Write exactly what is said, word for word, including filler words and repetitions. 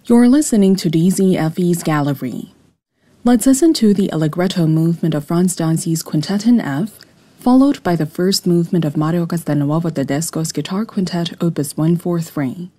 You're listening to D Z F E's Gallery. Let's listen to the Allegretto movement of Franz Danzi's Quintet in F, followed by the first movement of Mario Castelnuovo Tedesco's Guitar Quintet Opus one forty-three.